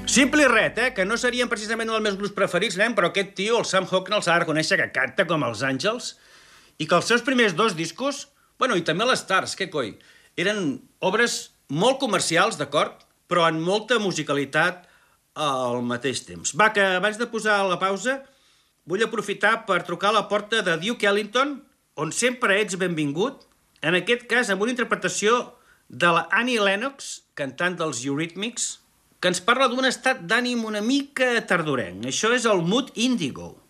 Simple i ret, que no serien precisament els meus grups preferits, nen, però aquest tio, el Sam Hocknell, s'ha de reconèixer que canta com els àngels i que els seus primers dos discos, bueno, i també les Stars, què coi, eren obres molt comercials, d'acord, però amb molta musicalitat al mateix temps. Va, que abans de posar la pausa, vull aprofitar per trucar a la porta de Duke Ellington, on sempre ets benvingut, en aquest cas amb una interpretació de la Annie Lennox, cantant dels Eurythmics, que ens parla d'un estat d'ànim una mica tardorenc. Això és el mood índigo.